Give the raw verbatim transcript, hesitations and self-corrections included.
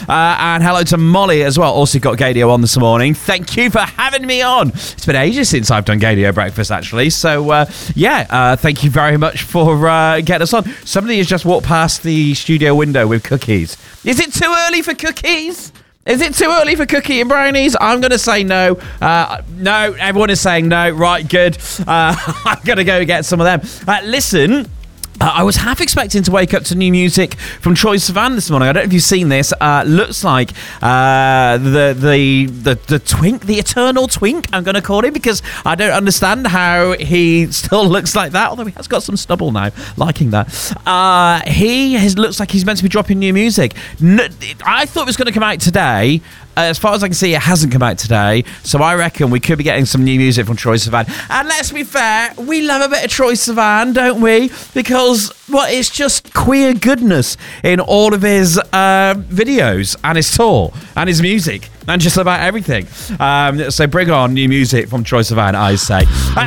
Uh, and hello to Molly as well. Also got Gadio on this morning. Thank you for having me on. It's been ages since I've done Gadio Breakfast, actually. So, uh, yeah, uh, thank you very much for uh, getting us on. Somebody has just walked past the studio window with cookies. Is it too early for cookies? Is it too early for cookie and brownies? I'm going to say no. Uh, no, everyone is saying no. Right, good. Uh, I'm going to go get some of them. Uh, listen... Uh, I was half expecting to wake up to new music from Troye Sivan this morning. I don't know if you've seen this. Uh, looks like uh, the, the the the twink, the eternal twink, I'm going to call him, because I don't understand how he still looks like that, although he has got some stubble now. Liking that. Uh, he has, looks like he's meant to be dropping new music. No, I thought it was going to come out today. Uh, as far as I can see, it hasn't come out today, so I reckon we could be getting some new music from Troye Sivan. And let's be fair, we love a bit of Troye Sivan, don't we? Because, well, it's just queer goodness in all of his uh, videos and his tour and his music and just about everything. Um, so bring on new music from Troye Sivan, I say. Uh,